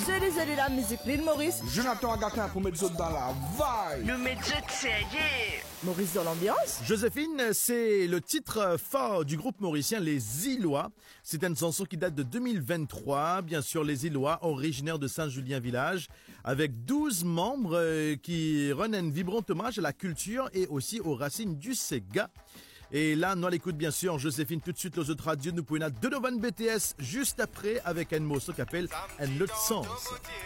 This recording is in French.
C'est la musique, l'île Maurice. Jonathan Agatin pour mettre dans la vibe. Nous mettons sérieux. Maurice dans l'ambiance. Joséphine, c'est le titre fort du groupe mauricien Les Îlois. C'est une chanson qui date de 2023. Bien sûr, Les Îlois, originaires de Saint-Julien-Village, avec 12 membres qui rendent un vibrant hommage à la culture et aussi aux racines du Sega. Et là, nous l'écoute bien sûr, Joséphine, tout de suite, aux autres radios, nous pouvons être de Donovan BTS juste après avec un morceau qui appelle Un autre sens.